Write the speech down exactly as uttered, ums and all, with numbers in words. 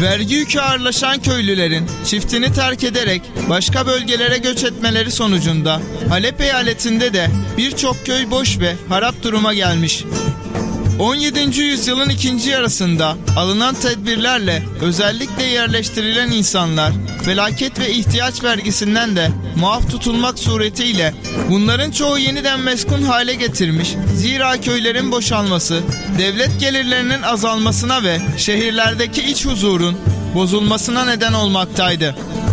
Vergi yükü ağırlaşan köylülerin çiftini terk ederek başka bölgelere göç etmeleri sonucunda Halep eyaletinde de birçok köy boş ve harap duruma gelmiş. on yedinci yüzyılın ikinci yarısında alınan tedbirlerle özellikle yerleştirilen insanlar felaket ve ihtiyaç vergisinden de muaf tutulmak suretiyle bunların çoğu yeniden meskun hale getirmiş. Zira köylerin boşalması, devlet gelirlerinin azalmasına ve şehirlerdeki iç huzurun bozulmasına neden olmaktaydı.